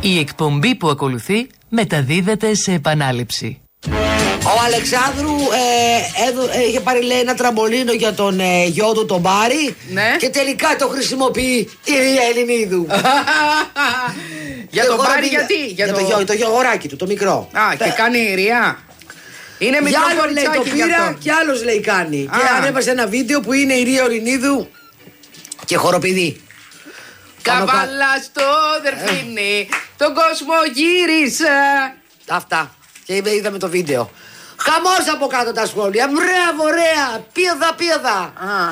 Η εκπομπή που ακολουθεί μεταδίδεται σε επανάληψη. Ο Αλεξάνδρου είχε πάρει, λέει, ένα τραμπολίνο για τον γιο του τον Μπάρι. Ναι. Και τελικά το χρησιμοποιεί η Ρία Ελληνίδου. Για τον Μπάρι γιατί? Για το γεωγοράκι του, το μικρό. Α, και κάνει η Ρία. Είναι μικρό κοριτσάκι, λέει, το πήρα και άλλος, λέει, κάνει. Και ανέβασε ένα βίντεο που είναι η Ρία Ελληνίδου και χοροπηδεί. Καβάλα στο Δερφίνι, τον κόσμο γύρισα. Αυτά. Και είδαμε το βίντεο. Χαμός από κάτω τα σχόλια. Μπράβο, ωραία. Πίδα.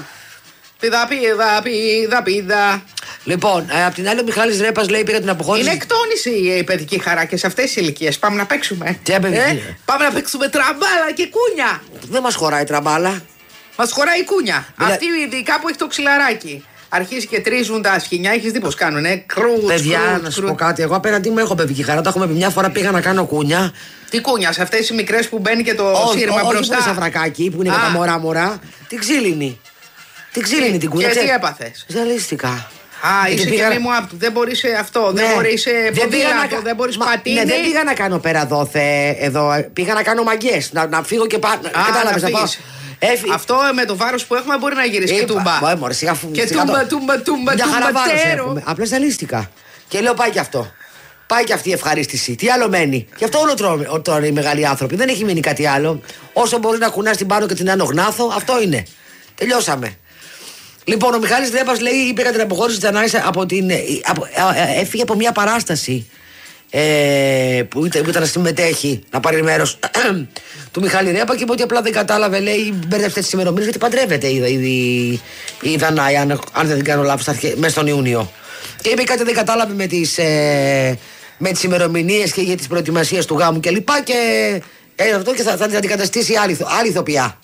Πίδα. Λοιπόν, απ' την άλλη ο Μιχάλης Ρέπας λέει πήρα την αποχώρηση. Είναι εκτόνηση η παιδική χαρά και σε αυτές τις ηλικίες. Πάμε να παίξουμε. Τι παιδική? Πάμε να παίξουμε τραμπάλα και κούνια. Δεν μας χωράει τραμπάλα. Μας χωράει η κούνια. Αυτή ειδικά που έχει το ξυλαράκι. Αρχίζει και τρίζουν τα σχοινιά, έχεις δει πως κάνουνε. Παιδιά, να σου πω κάτι. Εγώ απέναντί μου έχω παιδική χαρά. Το έχουμε πει μια φορά, πήγα να κάνω κούνια. Τι κούνια, σε αυτές οι μικρές που μπαίνει και το σύρμα μπροστά? Όχι, που είναι σαφρακάκι, που είναι με τα μωρά. Την ξύλινη. Την ξύλινη την κούνια. Και τι έπαθες? Ζαλίστηκα. Είσαι και μη μου άπτου. Δεν μπορείς αυτό, δεν μπορείς ποδήλατο, δεν μπορείς πατίνι. Ναι, δεν πήγα να κάνω πέρα εδώ. Πήγα να κάνω μαγκές. Να φύγω και πάνω. Κατάλαβες να πάω. Αυτό με το βάρος που έχουμε μπορεί να γυρίσει και τούμπα. Και τούμπα. Απλώς ζαλίστηκα. Και λέω πάει και αυτό. Πάει και αυτή η ευχαρίστηση. Τι άλλο μένει? Γι' αυτό όλο τώρα οι μεγάλοι άνθρωποι. Δεν έχει μείνει κάτι άλλο. Όσο μπορεί να κουνά την πάνω και την άνω γνάθο, αυτό είναι. Τελειώσαμε. Λοιπόν, ο Μιχάλης Ρέπας λέει: είπε κατά την αποχώρηση της Δανάης έφυγε από μια παράσταση που ήταν να συμμετέχει, να πάρει μέρος του Μιχάλη Ρέπα, και είπε ότι απλά δεν κατάλαβε, λέει, μπέρδευτε τις ημερομηνίες γιατί παντρεύεται η Δανάη, αν δεν κάνω λάθος, μέσα στον Ιούνιο. Και είπε κάτι δεν κατάλαβε με τις ημερομηνίες και για τις προετοιμασίες του γάμου κλπ. Και αυτό και θα την αντικαταστήσει άλλη ηθοποιιά.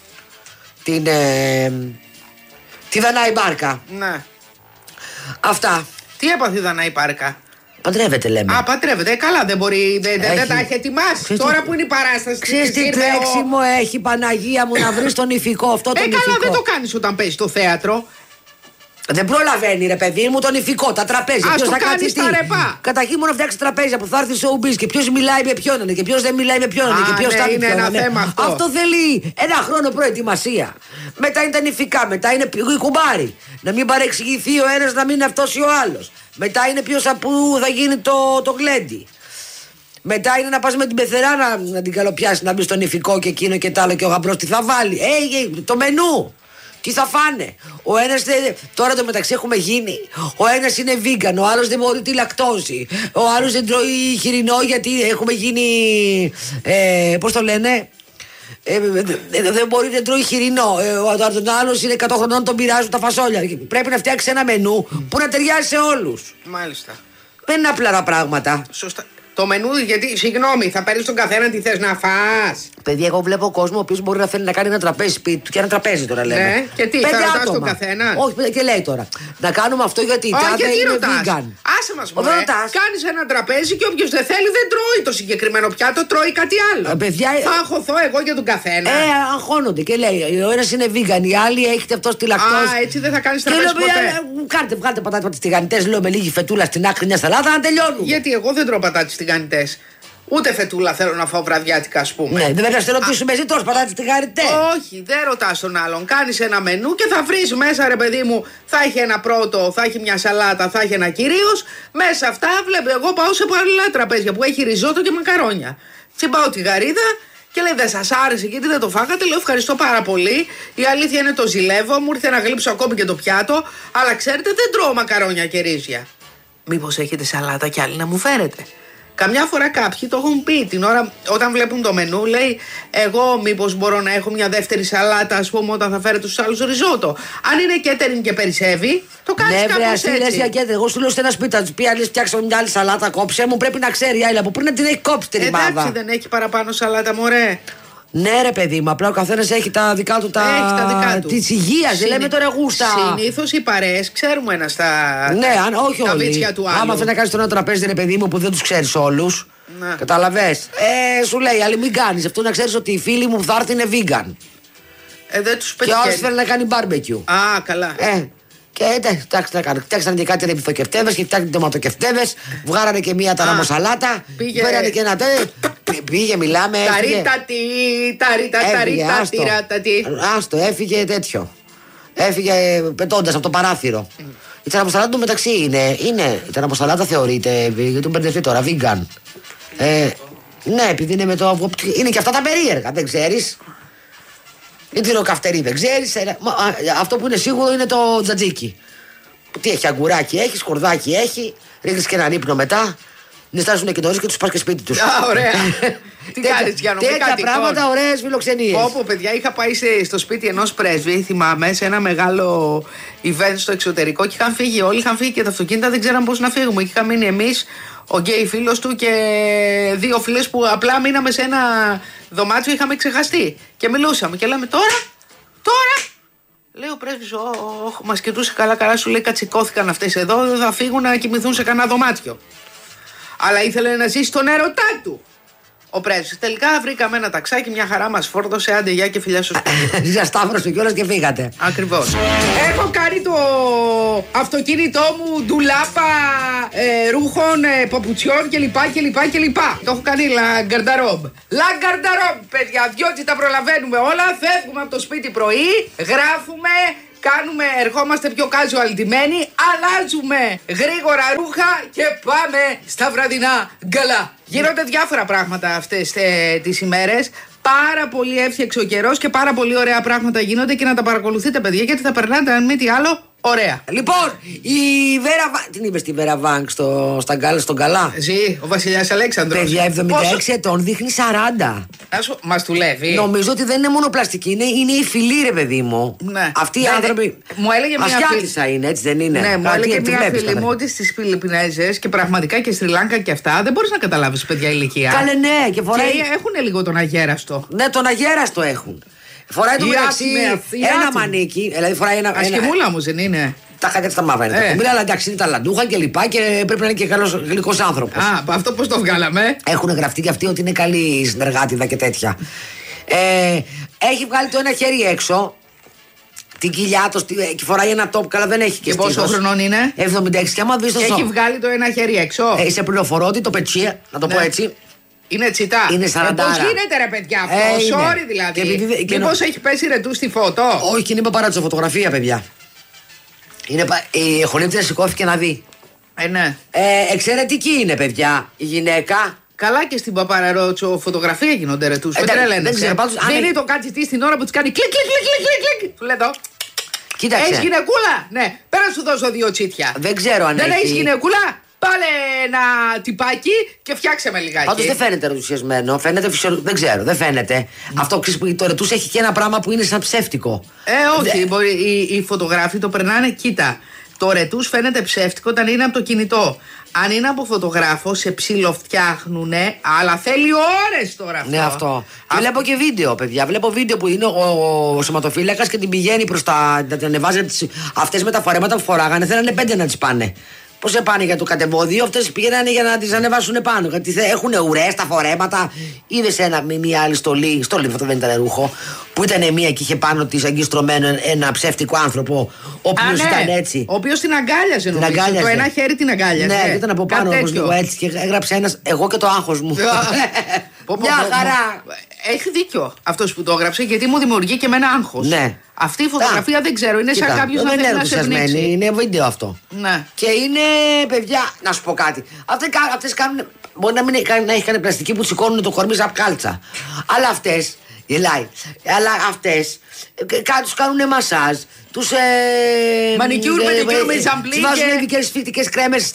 Τη Δανάη Μπάρκα. Ναι. Αυτά. Τι έπαθε η Δανάη Μπάρκα? Παντρεύεται, λέμε. Παντρεύεται. Καλά, δεν μπορεί. Δεν τα έχει ετοιμάσει. Τώρα που είναι η παράσταση. Ξέρεις τι τρέξιμο έχει, Παναγία μου, να βρει τον ηφικό αυτό τον ηφικό. Καλά, δεν το κάνεις όταν παίζει το θέατρο. Δεν προλαβαίνει, ρε παιδί μου, τον ηφικό, τα τραπέζια. Ποιος θα κάτσει τα ρεπά? Καταρχήν μόνο φτιάξει τραπέζια που θα έρθει στο showbiz και ποιος μιλάει με ποιον είναι και ποιος δεν μιλάει με ποιον είναι και ποιος θα είναι ένα θέμα αυτό. Αυτό θέλει ένα χρόνο προετοιμασία. Μετά είναι τα νηφικά, μετά είναι η κουμπάρι. Να μην παρεξηγηθεί ο ένας, να μην είναι αυτός ή ο άλλος. Μετά είναι πού θα γίνει το γλέντι. Μετά είναι να πας με την πεθερά να την καλοπιάσει, να μπει στον ηφικό και εκείνο και τ' άλλο, και ο γαμπρός τι θα βάλει. Το μενού. Τι θα φάνε? Ο ένας, τώρα το μεταξύ έχουμε γίνει, ο ένας είναι vegan, ο άλλος δεν μπορεί τη λακτόζη, ο άλλος δεν τρώει χοιρινό γιατί έχουμε γίνει, πώς το λένε, δεν μπορεί να τρώει χοιρινό, ο άλλος είναι 100 χρονών, τον πειράζουν τα φασόλια. Πρέπει να φτιάξει ένα μενού που να ταιριάζει σε όλους. Μάλιστα. Δεν είναι απλά πράγματα. Σωστά. Το μενού, γιατί, συγγνώμη, θα παίρνεις τον καθένα τι θες να φας. Παιδιά, εγώ βλέπω κόσμο ο οποίος μπορεί να θέλει να κάνει ένα τραπέζι σπίτι του, και ένα τραπέζι τώρα λέμε. Ναι, και τι, 5 θα ρωτάς άτομα. τον καθένα? Όχι, και λέει τώρα. Να κάνουμε αυτό γιατί η τάδε είναι vegan. Άσε μας, μωρέ. Κάνεις ένα τραπέζι και όποιος δεν θέλει δεν τρώει το συγκεκριμένο πιάτο, τρώει κάτι άλλο. Παιδιά, θα αγχωθώ εγώ για τον καθένα. Αγχώνονται και λέει: ο ένας είναι vegan, η άλλη έχετε αυτό στη λακτόζη. Έτσι δεν θα κάνεις τραπέζι ποτέ. Βγάλτε πατάτες τηγανιτές, λέω, με λίγη φετούλα στην άκρη, μια σαλάτα, να τελειώνουμε. Γιατί εγώ δεν τρώω πατάτες τηγανιτές. Ούτε φετούλα θέλω να φάω βραδιάτικα, ας πούμε. Ναι, δεν θα σε ρωτήσουμε εσύ τώρα πατάτες τηγανιτές. Όχι, δεν ρωτάς τον άλλον. Κάνεις ένα μενού και θα βρεις μέσα, ρε παιδί μου, θα έχει ένα πρώτο, θα έχει μια σαλάτα, θα έχει ένα κυρίως. Μέσα αυτά βλέπω. Εγώ πάω σε πολλά τραπέζια που έχει ριζότο και μακαρόνια. Τσιμπάω τη γαρίδα και λέει: δεν σας άρεσε γιατί δεν το φάγατε? Λέω: ευχαριστώ πάρα πολύ. Η αλήθεια είναι το ζηλεύω, μου ήρθε να γλύψω ακόμη και το πιάτο. Αλλά ξέρετε, δεν τρώω μακαρόνια και ρύζια. Μήπως έχετε σαλάτα κι άλλη να μου φέρετε? Καμιά φορά κάποιοι το έχουν πει την ώρα όταν βλέπουν το μενού, λέει: εγώ μήπως μπορώ να έχω μια δεύτερη σαλάτα, ας πούμε, όταν θα φέρετε στους άλλους ριζότο. Αν είναι catering και περισσεύει, το κάνεις κάπως έτσι. Ναι, εγώ σου λέω σε ένα σπίτι, θα του πει: άλλοι φτιάξαμε μια άλλη σαλάτα, κόψε μου. Πρέπει να ξέρει η άλλη από πριν να την έχει κόψει την ρημάδα. Εντάξει, δεν έχει παραπάνω σαλάτα, μωρέ. Ναι, ρε παιδί μου, απλά ο καθένας έχει τα δικά του της υγείας. Δεν λέμε τώρα γούστα. Συνήθως οι παρέες ξέρουμε ένα όχι τα βίτσια του άλλου. Άμα θέλει να κάνει το ένα τραπέζι, ρε παιδί μου, που δεν τους ξέρεις όλους. Καταλαβες. Σου λέει, αλλά μην κάνεις αυτό, να ξέρεις ότι οι φίλοι μου που θα έρθει είναι vegan. Δεν τους πετυχαίνει. Και άλλος θέλει να κάνει barbecue. Α, καλά. Και εντάξει, φτιάξανε και κάτι ρεπιθοκευτεύες και φτιάξανε ντοματοκευτεύες. Βγάρανε και μία ταραμοσαλάτα. Πέρανε και ένα πήγε, μιλάμε. Άστο, έφυγε τέτοιο. Έφυγε πετώντας από το παράθυρο. Η ταραμοσαλάτα του μεταξύ είναι. Η ταραμοσαλάτα θεωρείται, γιατί τον μπερδευτεί τώρα, vegan. Ναι, επειδή είναι με το. Είναι και αυτά τα περίεργα, δεν ξέρεις. Η τυροκαυτερή δεν ξέρεις. Αυτό που είναι σίγουρο είναι το τζατζίκι. Τι έχει, αγκουράκι έχει, σκορδάκι έχει. Ρίχνεις και έναν ύπνο μετά. Νιστάζουν και νωρίς και τους πας και σπίτι τους. Ωραία. Τι κάνεις, Γιάννο, τέτοια πράγματα, ωραίες φιλοξενίες. Όπου, παιδιά, είχα πάει στο σπίτι ενός πρέσβη, θυμάμαι, σε ένα μεγάλο event στο εξωτερικό και είχαν φύγει όλοι, είχαν φύγει και τα αυτοκίνητα, δεν ξέραμε πώς να φύγουμε. Και είχαμε μείνει εμείς, ο γκέι φίλος του και 2 φίλες που απλά μείναμε σε ένα δωμάτιο, είχαμε ξεχαστεί. Και μιλούσαμε και λέμε τώρα. Λέει ο πρέσβης, μας κοιτούσε καλά, σου λέει κατσικώθηκαν αυτές εδώ, δεν θα φύγουν να κοιμηθούν σε κανένα δωμάτιο. Αλλά ήθελε να ζήσει τον έρωτά του. Ο πρέσβης. Τελικά βρήκαμε ένα ταξάκι, μια χαρά μας φόρτωσε, άντε γεια και φιλιά στο σπίτι. Ζασταύρωσε κιόλας και φύγατε. Ακριβώς. Έχω κάνει το αυτοκίνητό μου ντουλάπα ρούχων, παπουτσιών κλπ. Το έχω κάνει λαγκαρνταρόμπ. Λαγκαρνταρόμπ, παιδιά, διότι τα προλαβαίνουμε όλα. Φεύγουμε από το σπίτι πρωί, γράφουμε. Ερχόμαστε πιο casual ντυμένοι, αλλάζουμε γρήγορα ρούχα και πάμε στα βραδινά γκαλά. Γίνονται διάφορα πράγματα αυτές τις ημέρες. Πάρα πολύ έφτιαξε ο καιρός και πάρα πολύ ωραία πράγματα γίνονται και να τα παρακολουθείτε, παιδιά, γιατί θα περνάτε αν μη τι άλλο ωραία. Λοιπόν, η Βέρα Βάνκ. Την είπες τη Βέρα Βάνκ στον Καλά. Ζει, ο Βασιλιάς Αλέξανδρος. Παιδιά, 76 ετών, δείχνει 40. Μας δουλεύει. Νομίζω ότι δεν είναι μόνο πλαστική, είναι η φυλή, ρε παιδί μου. Ναι. Αυτοί οι άνθρωποι. Μου έλεγε μια Ασιάτισσα είναι, έτσι δεν είναι? Ναι, μου έλεγε μια φίλη μου ότι στις Φιλιππινέζες και πραγματικά και Σρι Λάνκα και αυτά δεν μπορείς να καταλάβεις, παιδιά, ηλικία. Καλέ, ναι, και φοράει. Και έχουν λίγο τον αγέραστο. Ναι, τον αγέραστο έχουν. Φοράει το μεταξύ ένα μανίκι. Δηλαδή φοράει ένα. Ασκημούλα όμως δεν είναι. Τα χάκια τα μαύρα είναι. Αλλά εντάξει, είναι τα λαντούχα και λοιπά και πρέπει να είναι και καλός γλυκός άνθρωπος. Αυτό πώς το βγάλαμε. Έχουν γραφτεί και αυτοί ότι είναι καλή συνεργάτιδα και τέτοια. Έχει βγάλει το ένα χέρι έξω. Την κοιλιά του και φοράει ένα τόπ, καλά δεν έχει και στήθος. Και πόσο χρονών είναι? 76. Και άμα δεις το έχει βγάλει το ένα χέρι έξω. Σε πληροφορώ ότι το πετσί, να το πω έτσι. Είναι τσιτά. Είναι 40. Πώς γίνεται, ρε παιδιά, αυτό? Sorry δηλαδή. Μήπως έχει πέσει ρετού στη φώτο? Όχι, είναι παράτηση φωτογραφία, παιδιά. Η χωνήτρια σηκώθηκε να δει. Ναι. Εξαιρετική είναι, παιδιά, η γυναίκα. Καλά και στην Παπαραρότσο φωτογραφία γίνονται ρετούς. Δεν τρελαίνεσαι. Δίνει το κάτι στην ώρα που της κάνει κλικ. Του λέει εδώ. Κοίταξε. Έχεις γυναικούλα? Ναι. Πέρα σου δώσω 2 τσίτια. Δεν ξέρω αν δεν έχεις γυναικούλα. Πάρε ένα τυπάκι και φτιάξε με λιγάκι. Πάντως δεν φαίνεται ενθουσιασμένο. Φαίνεται δεν ξέρω, δεν φαίνεται. Αυτό που το ρετούς έχει και ένα πράγμα που είναι σαν ψεύτικο. Όχι. Οι φωτογράφοι το περνάνε, κοίτα. Το ρετούς φαίνεται ψεύτικο όταν είναι από το κινητό. Αν είναι από φωτογράφο, σε ψιλοφτιάχνουνε, αλλά θέλει ώρες τώρα αυτό. Ναι, αυτό. Βλέπω και βίντεο, παιδιά. Βλέπω βίντεο που είναι ο σωματοφύλακας και την πηγαίνει προς τα. Να την ανεβάζει. Αυτές με τα φορέματα που φοράγανε, θέλανε 5 να τις πάνε. Πώς πάνε για το κατεβόδιο, αυτές πήγαιναν για να τις ανεβάσουν πάνω. Γιατί έχουν ουρές τα φορέματα. Είδες μια άλλη στολή, αυτό δεν ήταν ρούχο, που ήταν μία και είχε πάνω της αγκιστρωμένο ένα ψεύτικο άνθρωπο, ο οποίος ήταν έτσι. Ο οποίος την αγκάλιαζε, νομίζω. Το ένα χέρι την αγκάλιαζε. Ναι, ήταν από πάνω όπως λίγο έτσι και έγραψε ένας εγώ και το άγχος μου. Μια χαρά. Έχει δίκιο αυτός που το έγραψε, γιατί μου δημιουργεί και εμένα άγχος. Ναι. Αυτή η φωτογραφία δεν ξέρω, είναι σαν κάποιος να θέλει να σε πνίξει. Είναι βίντεο αυτό. Ναι. Και είναι, παιδιά, να σου πω κάτι. Αυτές κάνουν, μπορεί να έχει κάνει πλαστική που σηκώνουν το κορμί σαν κάλτσα. Αλλά αυτές, γελάει, αλλά αυτές τους κάνουν μασάζ. Τους μανικιούρ, πεντικιούρ, με ζαμπλί. Τους βάζουν ειδικές φυτικές κρέμες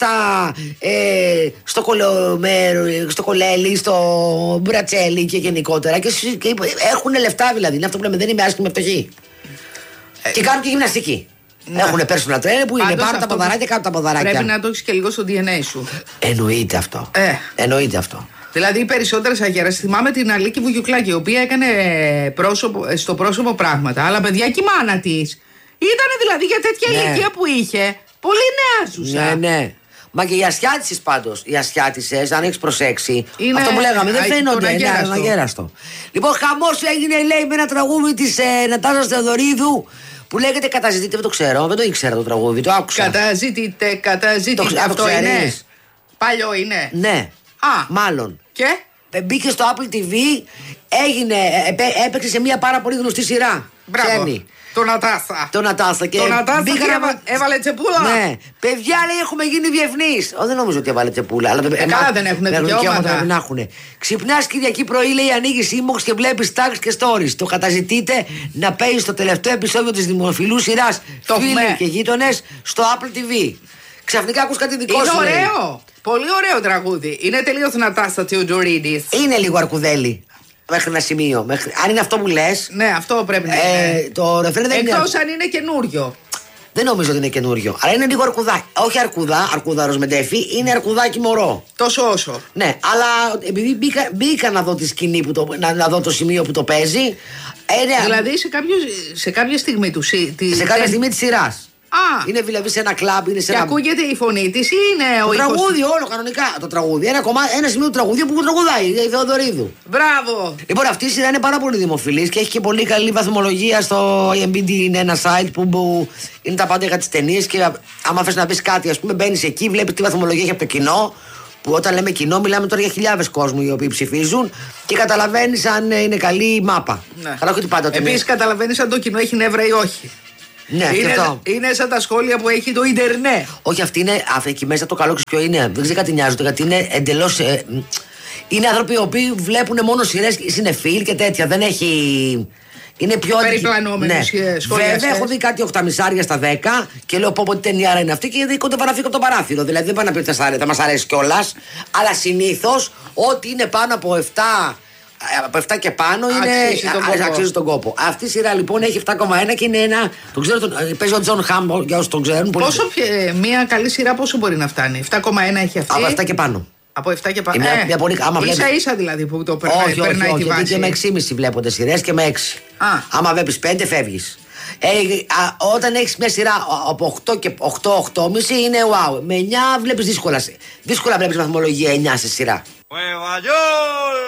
στο κολέλι, στο μπρατσέλι και γενικότερα. Και έχουν λεφτά δηλαδή. Είναι αυτό που λέμε, δεν είμαι άσχημη φτωχή. Και κάνουν και γυμναστική. Ναι. Έχουν personal trainer που είναι πάνω τα ποδαράκια, κάτω τα ποδαράκια. Πρέπει να το έχεις και λίγο στο DNA σου. Εννοείται αυτό. Εννοείται αυτό. Δηλαδή οι περισσότερες αγέρες, θυμάμαι την Αλίκη Βουγιουκλάκη, η οποία έκανε στο πρόσωπο πράγματα. Αλλά παιδιά και η μάνα της ήταν δηλαδή για τέτοια ηλικία που είχε πολύ νεάζουσα. Ναι. Μα και οι ασιάτισες πάντως, οι ασιάτισες, αν έχεις προσέξει, αυτό που λέγαμε, δεν φαίνονται. Αγέραστο. Λοιπόν, χαμός έγινε, λέει, με ένα τραγούδι της Νατάσας Θεοδωρίδου Που λέγεται Καταζητείτε, δεν το ξέρω, δεν το ήξερα το τραγούδι, το άκουσα. Καταζητείτε. Αυτό είναι. Παλιό είναι. Ναι. Μάλλον. Και. Μπήκε στο Apple TV, έπαιξε σε μια πάρα πολύ γνωστή σειρά. Μπράβο. Το Νατάσα. Και έβαλε τσεπούλα. Ναι. Παιδιά, λέει, έχουμε γίνει διεθνείς. Δεν νομίζω ότι έβαλε τσεπούλα. Αλλά καλά, δεν έχουν δικαιώματα. Να έχουν. Ξυπνάς Κυριακή πρωί, λέει, ανοίγεις inbox και βλέπεις tags και stories. Το Καταζητείτε να παίζει στο τελευταίο επεισόδιο της δημοφιλού σειράς Φίλοι και Γείτονες στο Apple TV. Ξαφνικά ακούς κάτι δικό σου. Είναι ωραίο. Πολύ ωραίο τραγούδι. Είναι τελείως Νατάσα Θεοδωρίδης. Είναι λίγο αρκουδέλι. Μέχρι ένα σημείο. Αν είναι αυτό που λες. Ναι, αυτό πρέπει να είναι. Το ρεφρέν δεν είναι. Εκτός αν είναι καινούριο. Δεν νομίζω ότι είναι καινούριο. Αλλά είναι λίγο αρκουδάκι. Όχι αρκουδά ροσμεντέφι, είναι αρκουδάκι μωρό. Τόσο όσο. Ναι, αλλά επειδή μπήκα να δω τη σκηνή, να δω το σημείο που το παίζει. Δηλαδή σε κάποια στιγμή του. Σε κάποια στιγμή τη σειρά. Είναι δηλαδή σε ένα κλαμπ, είναι σε και ακούγεται η φωνή της ή είναι το τραγούδι όλο κανονικά. Το τραγούδι. Ένα σημείο του τραγουδιού που τραγουδάει η Θεοδωρίδου. Μπράβο! Λοιπόν, αυτή η σειρά είναι πάρα πολύ δημοφιλής και έχει και πολύ καλή βαθμολογία στο IMDb. Είναι ένα site που είναι τα πάντα για τις ταινίες και άμα θες να πεις κάτι, ας πούμε, μπαίνεις εκεί, βλέπεις τι βαθμολογία έχει από το κοινό. Που όταν λέμε κοινό, μιλάμε τώρα για χιλιάδες κόσμου οι οποίοι ψηφίζουν και καταλαβαίνεις αν είναι καλή η μάπα. Ναι. Επίσης, καταλαβαίνεις αν το κοινό έχει νεύρα ή όχι. Ναι, είναι σαν τα σχόλια που έχει το Ιντερνετ. Όχι, αυτή είναι. Εκεί μέσα το καλό ποιο είναι. Δεν ξέρω κάτι νοιάζονται, γιατί είναι εντελώς. Είναι άνθρωποι οι οποίοι βλέπουν μόνο σειρές, συνεφίλ και τέτοια. Δεν έχει. Είναι πιο περιπλανόμενοι σχολιαστές. Βέβαια, έχω δει κάτι 8,5 στα 10 και λέω πω τι ταινιάρα είναι αυτή και κοντεύω να φύγω από το παράθυρο. Δηλαδή δεν πάει να πει ότι θα μας αρέσει κιόλας. Αλλά συνήθως ό,τι είναι πάνω από 7. Από 7 και πάνω αξίζει τον κόπο. Αυτή η σειρά λοιπόν έχει 7,1 και είναι ένα. Το ξέρω, παίζει ο Τζον Χαμ, για όσους τον ξέρουν. Μια καλή σειρά πόσο μπορεί να φτάνει? 7,1 έχει αυτή. Από 7 και πάνω. Από 7 και πάνω. Ίσα δηλαδή που το περνάει τη βάση. Και με 6,5 βλέπονται σειρές και με 6. Άμα βλέπεις 5 φεύγεις. Όταν έχεις μια σειρά από 8 και 8,5 είναι wow. Με 9 βλέπεις δύσκολα. Δύσκολα βλέπεις βαθμολογία 9 σε σειρά.